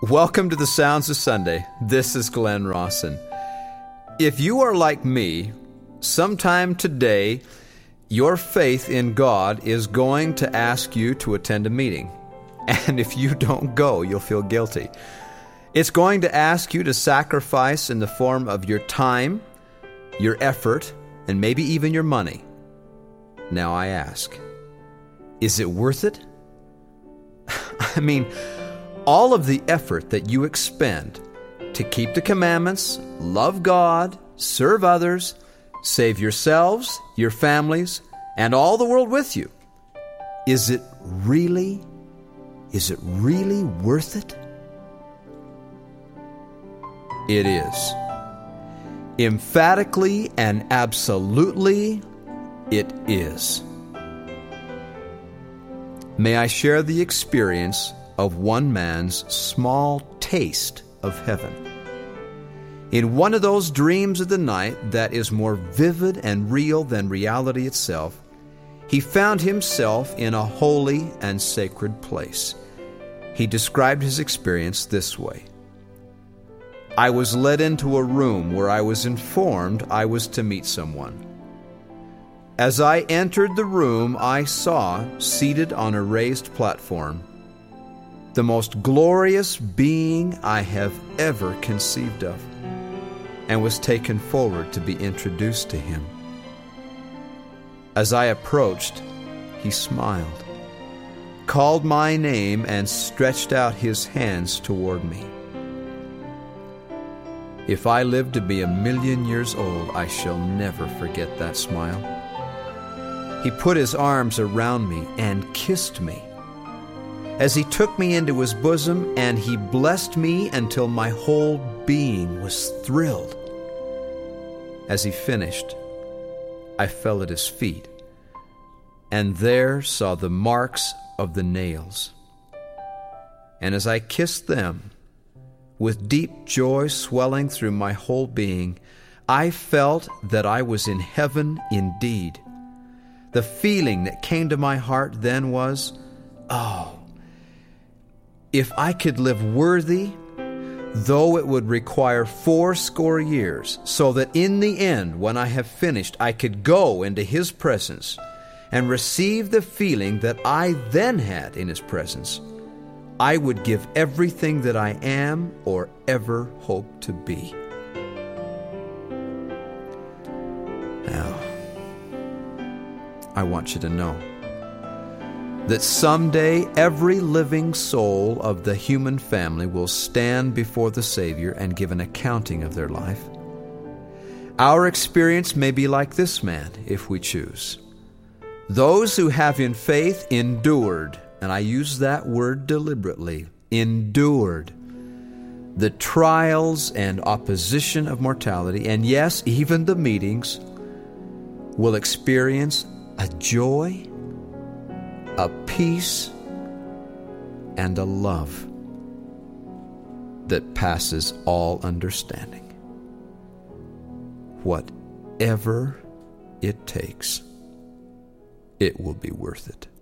Welcome to the Sounds of Sunday. This is Glenn Rawson. If you are like me, sometime today, your faith in God is going to ask you to attend a meeting. And if you don't go, you'll feel guilty. It's going to ask you to sacrifice in the form of your time, your effort, and maybe even your money. Now I ask, is it worth it? I mean, all of the effort that you expend to keep the commandments, love God, serve others, save yourselves, your families, and all the world with you. Is it really worth it? It is. Emphatically and absolutely, it is. May I share the experience of one man's small taste of heaven. In one of those dreams of the night that is more vivid and real than reality itself, he found himself in a holy and sacred place. He described his experience this way. I was led into a room where I was informed I was to meet someone. As I entered the room, I saw, seated on a raised platform, the most glorious being I have ever conceived of, and was taken forward to be introduced to him. As I approached, he smiled, called my name, and stretched out his hands toward me. If I live to be 1,000,000 years old, I shall never forget that smile. He put his arms around me and kissed me as he took me into his bosom, and he blessed me until my whole being was thrilled. As he finished, I fell at his feet, and there saw the marks of the nails. And as I kissed them, with deep joy swelling through my whole being, I felt that I was in heaven indeed. The feeling that came to my heart then was, oh, if I could live worthy, though it would require 80 years, so that in the end, when I have finished, I could go into His presence and receive the feeling that I then had in His presence, I would give everything that I am or ever hope to be. Now, I want you to know that someday every living soul of the human family will stand before the Savior and give an accounting of their life. Our experience may be like this man, if we choose. Those who have in faith endured, and I use that word deliberately, endured the trials and opposition of mortality, and yes, even the meetings, will experience a joy, a peace, and a love that passes all understanding. Whatever it takes, it will be worth it.